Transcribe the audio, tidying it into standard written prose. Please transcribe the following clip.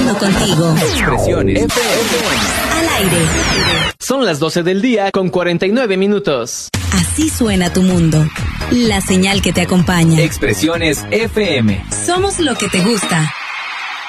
Conectando contigo. Expresiones FM. Al aire. Son las 12 del día con 49 minutos. Así suena tu mundo. La señal que te acompaña. Expresiones FM. Somos lo que te gusta.